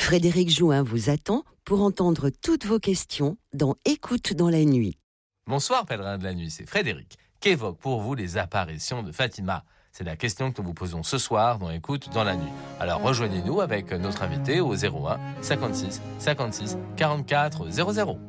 Frédéric Jouin vous attend pour entendre toutes vos questions dans Écoute dans la nuit. Bonsoir pèlerins de la nuit, c'est Frédéric. Qu'évoque pour vous les apparitions de Fatima ? C'est la question que nous vous posons ce soir dans Écoute dans la nuit. Alors rejoignez-nous avec notre invité au 01 56 56 44 00.